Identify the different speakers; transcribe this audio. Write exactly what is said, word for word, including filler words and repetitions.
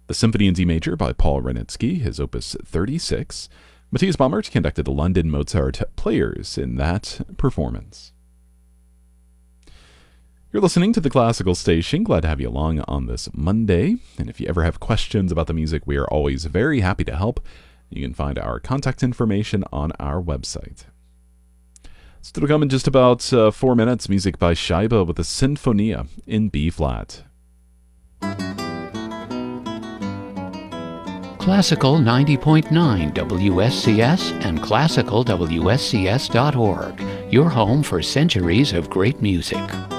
Speaker 1: The Symphony in D Major by Paul Wranitzky, his opus thirty-six. Matthias Baumert conducted the London Mozart Players in that performance. You're listening to the Classical Station. Glad to have you along on this Monday. And if you ever have questions about the music, we are always very happy to help. You can find our contact information on our website. Still to come in just about uh, four minutes, music by Scheibe with a Sinfonia in B-flat.
Speaker 2: Classical ninety point nine W S C S and classical W S C S dot org, your home for centuries of great music.